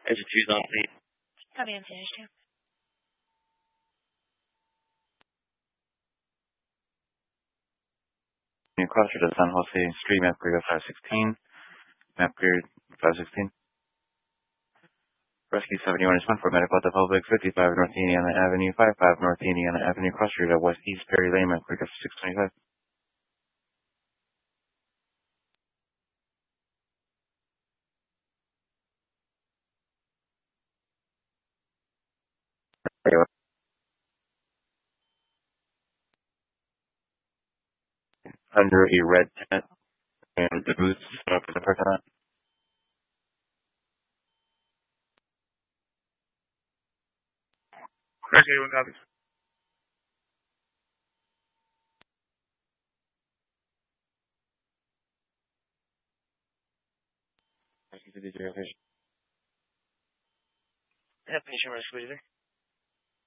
Exit on please. Copy, I'm finished. New cluster to San Jose Street, map grid 516. Map grid 516. Rescue 71 is 1 for medical at the public, 55 North Indiana Avenue, 55 North Indiana Avenue, cross street at West East Perry Lane, map grid 625. Under a red tent and the booths set up for the parking lot. Rescue 1 copies. Rescue 53 location. Yeah, patient rescue,